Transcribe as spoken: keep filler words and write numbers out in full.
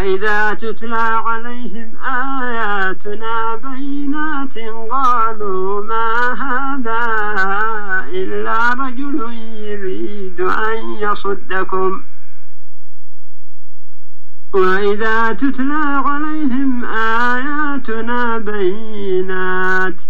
وإذا تتلى عليهم آياتنا بينات قالوا ما هذا إلا رجل يريد أن يصدكم وإذا تتلى عليهم آياتنا بينات